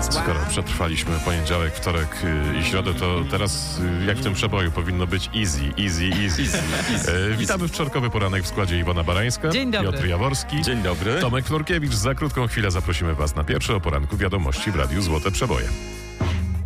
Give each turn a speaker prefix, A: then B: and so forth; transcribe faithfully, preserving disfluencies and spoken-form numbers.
A: Skoro przetrwaliśmy poniedziałek, wtorek i środę, to teraz jak w tym przeboju powinno być easy, easy, easy. easy, easy e, witamy w wtorkowy poranek w składzie Iwona Barańska,
B: Dzień dobry.
A: Piotr Jaworski,
C: Dzień dobry,
A: Tomek Florkiewicz. Za krótką chwilę zaprosimy Was na pierwsze o poranku wiadomości w Radiu Złote Przeboje.